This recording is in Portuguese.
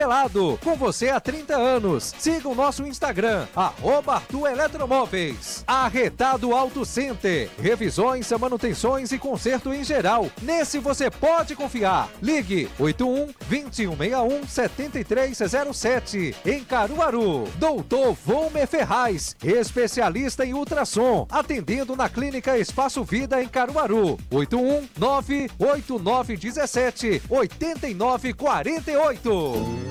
com você há 30 anos. Siga o nosso Instagram, @Arthur Eletromóveis. Arretado Auto Center. Revisões, manutenções e conserto em geral. Nesse você pode confiar. Ligue 81-2161-7307. Em Caruaru. Doutor Volmer Ferraz, especialista em ultrassom. Atendendo na Clínica Espaço Vida em Caruaru. 81-98917-8948.